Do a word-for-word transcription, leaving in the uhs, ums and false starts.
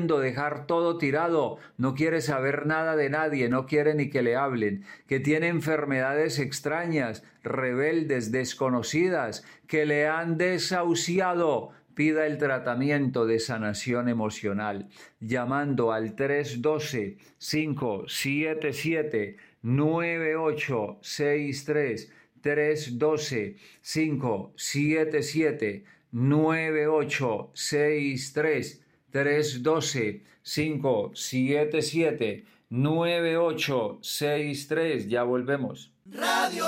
queriendo dejar todo tirado, no quiere saber nada de nadie, no quiere ni que le hablen, que tiene enfermedades extrañas, rebeldes, desconocidas, que le han desahuciado, pida el tratamiento de sanación emocional llamando al tres uno dos, cinco siete siete, nueve ocho seis tres, tres uno dos, cinco siete siete, nueve ocho seis tres, tres uno dos, cinco siete siete, nueve ocho seis tres. Ya volvemos. Radio